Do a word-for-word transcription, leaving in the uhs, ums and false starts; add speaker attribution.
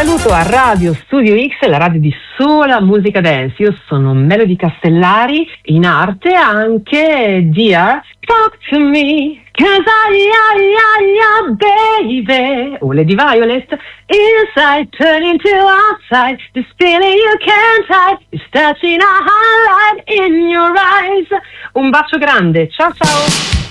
Speaker 1: saluto a Radio Studio X, la radio di sola musica dance. Io sono Melody Castellari, in arte anche Dear Talk to Me, cause I, I, I, I, baby. O Lady Violet, inside turning to outside, this feeling you can't hide is touching a highlight in your eyes. Un bacio grande, ciao ciao.